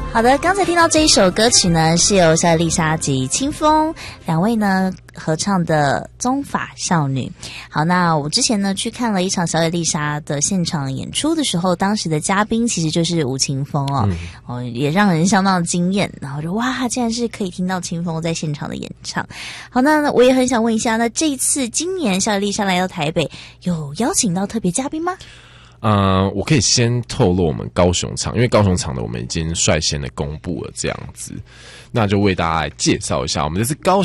好的，刚才听到这一首歌曲呢，是由小野丽莎及清风两位呢合唱的《宗法少女》。好，那我之前呢去看了一场小野丽莎的现场演出的时候，当时的嘉宾其实就是吴青峰哦，也让人相当的惊艳。然后就哇，竟然是可以听到青峰在现场的演唱。好，那我也很想问一下，那这一次今年小野丽莎来到台北，有邀请到特别嘉宾吗？ 我可以先透露我们高雄场，因为高雄场的我们已经率先的公布了这样子，那就为大家来介绍一下，我们这次高